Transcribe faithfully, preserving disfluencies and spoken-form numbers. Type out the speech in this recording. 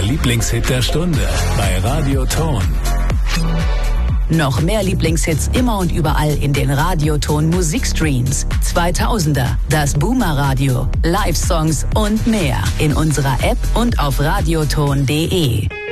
Lieblingshit der Stunde bei Radio Ton. Noch mehr Lieblingshits immer und überall in den Radioton Musikstreams. zweitausender, das Boomer Radio, Live-Songs und mehr in unserer App und auf radioton punkt de.